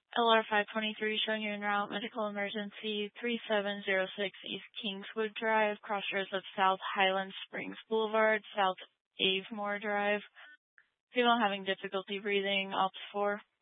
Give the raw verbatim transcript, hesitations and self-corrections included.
L R five twenty-three showing you en route, medical emergency three seven zero six East Kingswood Drive, crossroads of South Highland Springs Boulevard, South Avemore Drive. Female having difficulty breathing, opt four.